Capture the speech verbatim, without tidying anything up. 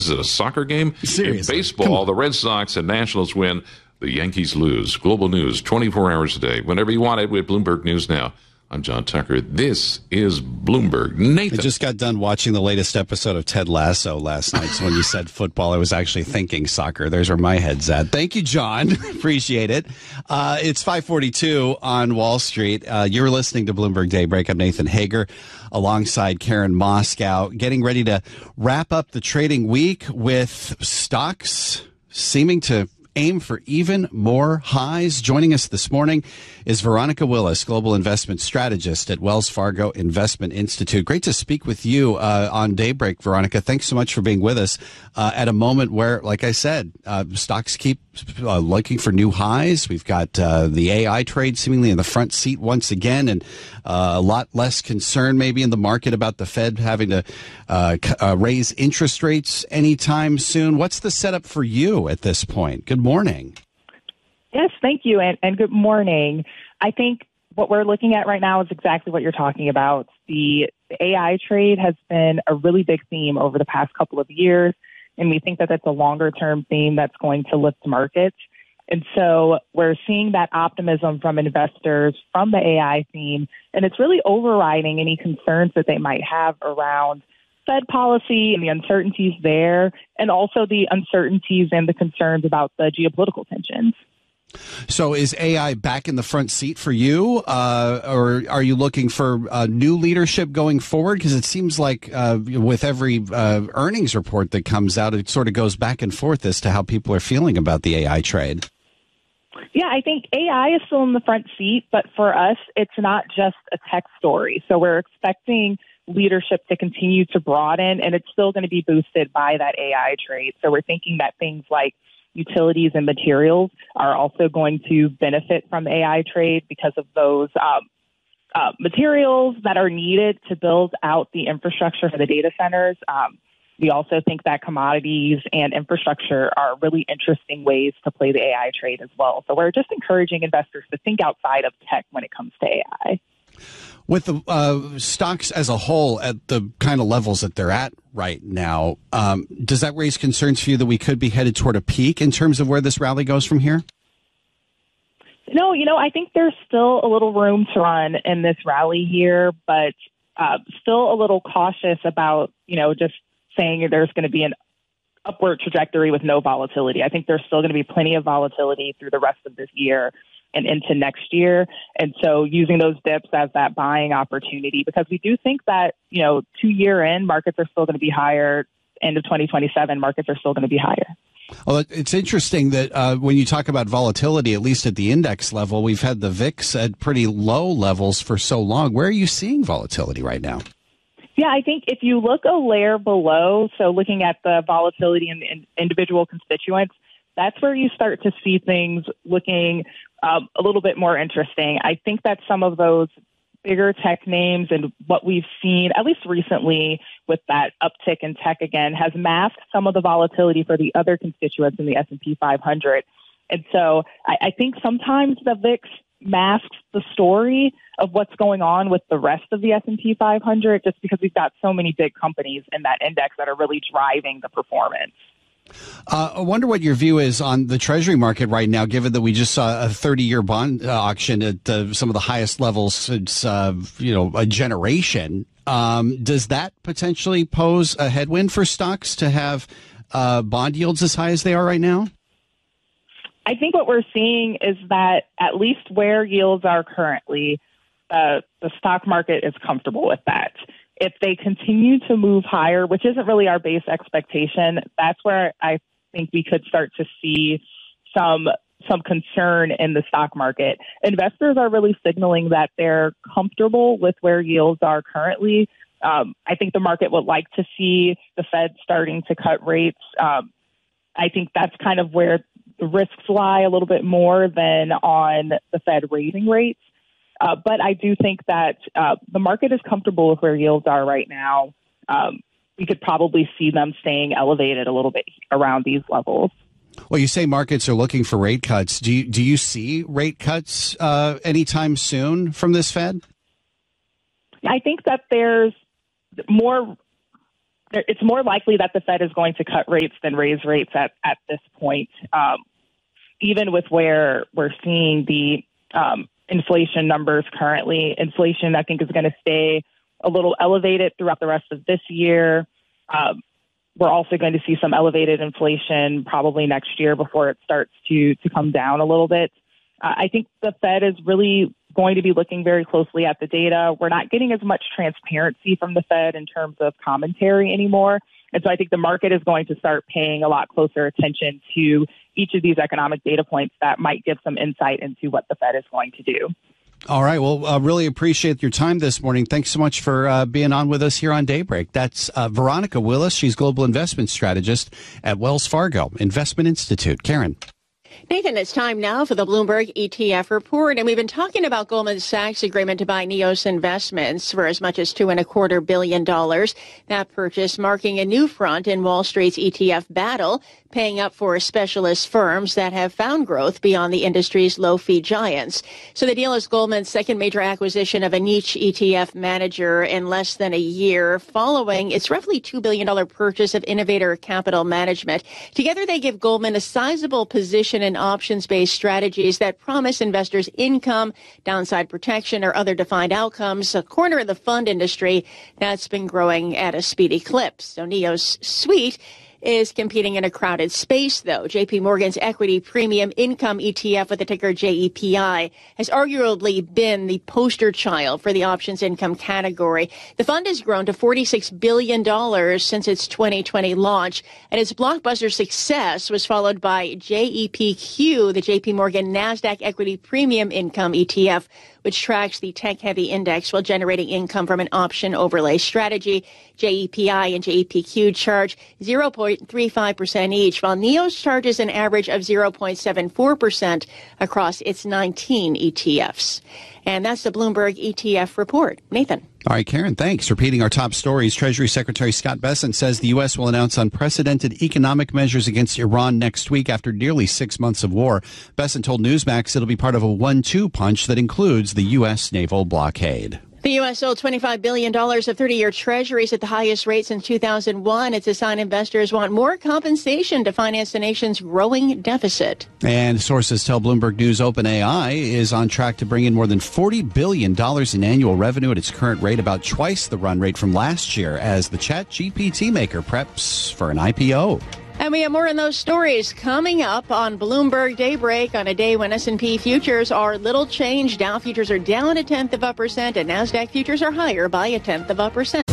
Is it a soccer game? Seriously. In baseball, the Red Sox and Nationals win. The Yankees lose. Global news, twenty-four hours a day. Whenever you want it with Bloomberg News Now. I'm John Tucker. This is Bloomberg. Nathan. I just got done watching the latest episode of Ted Lasso last night. So when you said football, I was actually thinking soccer. There's where my head's at. Thank you, John. Appreciate it. Uh, it's five forty-two on Wall Street. Uh, you're listening to Bloomberg Daybreak. I'm Nathan Hager alongside Karen Moscow, getting ready to wrap up the trading week with stocks seeming to aim for even more highs. Joining us this morning is Veronica Willis, Global Investment Strategist at Wells Fargo Investment Institute. Great to speak with you uh, on Daybreak, Veronica. Thanks so much for being with us uh, at a moment where, like I said, uh, stocks keep uh, looking for new highs. We've got uh, the A I trade seemingly in the front seat once again, and uh, a lot less concern maybe in the market about the Fed having to uh, uh, raise interest rates anytime soon. What's the setup for you at this point? Good morning. Yes, thank you, and, and good morning. I think what we're looking at right now is exactly what you're talking about. The, the A I trade has been a really big theme over the past couple of years, and we think that that's a longer-term theme that's going to lift markets. And so we're seeing that optimism from investors from the A I theme, and it's really overriding any concerns that they might have around Fed policy and the uncertainties there, and also the uncertainties and the concerns about the geopolitical tensions. So is A I back in the front seat for you, uh, or are you looking for uh, new leadership going forward? Because it seems like uh, with every uh, earnings report that comes out, it sort of goes back and forth as to how people are feeling about the A I trade. Yeah, I think A I is still in the front seat, but for us, it's not just a tech story. So we're expecting leadership to continue to broaden, and it's still going to be boosted by that A I trade. So we're thinking that things like utilities and materials are also going to benefit from the A I trade because of those um, uh, materials that are needed to build out the infrastructure for the data centers. Um, we also think that commodities and infrastructure are really interesting ways to play the A I trade as well. So we're just encouraging investors to think outside of tech when it comes to A I. With the uh, stocks as a whole at the kind of levels that they're at right now, um, does that raise concerns for you that we could be headed toward a peak in terms of where this rally goes from here? No, you know, I think there's still a little room to run in this rally here, but uh, still a little cautious about, you know, just saying there's going to be an upward trajectory with no volatility. I think there's still going to be plenty of volatility through the rest of this year and into next year. And so using those dips as that buying opportunity, because we do think that, you know, two year in, markets are still going to be higher. End of twenty twenty-seven, markets are still going to be higher. Well, it's interesting that uh, when you talk about volatility, at least at the index level, we've had the V I X at pretty low levels for so long. Where are you seeing volatility right now? Yeah, I think if you look a layer below, so looking at the volatility in, in individual constituents, that's where you start to see things looking um, a little bit more interesting. I think that some of those bigger tech names and what we've seen, at least recently with that uptick in tech again, has masked some of the volatility for the other constituents in the S and P five hundred. And so I, I think sometimes the V I X masks the story of what's going on with the rest of the S and P five hundred, just because we've got so many big companies in that index that are really driving the performance. Uh, I wonder what your view is on the Treasury market right now, given that we just saw a thirty-year bond uh, auction at uh, some of the highest levels since, uh, you know, a generation. Um, does that potentially pose a headwind for stocks to have uh, bond yields as high as they are right now? I think what we're seeing is that at least where yields are currently, uh, the stock market is comfortable with that. If they continue to move higher, which isn't really our base expectation, that's where I think we could start to see some some concern in the stock market. Investors are really signaling that they're comfortable with where yields are currently. Um, I think the market would like to see the Fed starting to cut rates. Um, I think that's kind of where the risks lie a little bit more than on the Fed raising rates. Uh, but I do think that uh, the market is comfortable with where yields are right now. Um, we could probably see them staying elevated a little bit around these levels. Well, you say markets are looking for rate cuts. Do you, do you see rate cuts uh, anytime soon from this Fed? I think that there's more it's more likely that the Fed is going to cut rates than raise rates at, at this point, um, even with where we're seeing the um, inflation numbers currently. Inflation, I think, is going to stay a little elevated throughout the rest of this year. Um, we're also going to see some elevated inflation probably next year before it starts to, to come down a little bit. Uh, I think the Fed is really going to be looking very closely at the data. We're not getting as much transparency from the Fed in terms of commentary anymore. And so I think the market is going to start paying a lot closer attention to each of these economic data points that might give some insight into what the Fed is going to do. All right. Well, uh, really appreciate your time this morning. Thanks so much for uh, being on with us here on Daybreak. That's uh, Veronica Willis. She's Global Investment Strategist at Wells Fargo Investment Institute. Karen. Nathan, it's time now for the Bloomberg E T F report, and we've been talking about Goldman Sachs' agreement to buy Neos Investments for as much as two and a quarter billion dollars. That purchase marking a new front in Wall Street's E T F battle, paying up for specialist firms that have found growth beyond the industry's low-fee giants. So the deal is Goldman's second major acquisition of a niche E T F manager in less than a year, following its roughly two billion dollars purchase of Innovator Capital Management. Together, they give Goldman a sizable position in options-based strategies that promise investors income, downside protection, or other defined outcomes, a corner of the fund industry that's been growing at a speedy clip. So Neo's suite is competing in a crowded space, though. J P Morgan's Equity Premium Income E T F with the ticker J E P I has arguably been the poster child for the options income category. The fund has grown to forty-six billion dollars since its twenty twenty launch, and its blockbuster success was followed by J E P Q, the J P Morgan NASDAQ Equity Premium Income E T F, which tracks the tech-heavy index while generating income from an option overlay strategy. J E P I and J E P Q charge zero point three five percent each, while Neos charges an average of zero point seven four percent across its nineteen E T Fs. And that's the Bloomberg E T F report. Nathan. All right, Karen, thanks. Repeating our top stories, Treasury Secretary Scott Bessent says the U S will announce unprecedented economic measures against Iran next week after nearly six months of war. Bessent told Newsmax it'll be part of a one two punch that includes the U S naval blockade. The U S sold twenty-five billion dollars of thirty-year treasuries at the highest rate since two thousand one. It's a sign investors want more compensation to finance the nation's growing deficit. And sources tell Bloomberg News OpenAI is on track to bring in more than forty billion dollars in annual revenue at its current rate, about twice the run rate from last year, as the Chat G P T maker preps for an I P O. And we have more on those stories coming up on Bloomberg Daybreak on a day when S and P futures are little changed. Dow futures are down a tenth of a percent, and NASDAQ futures are higher by a tenth of a percent.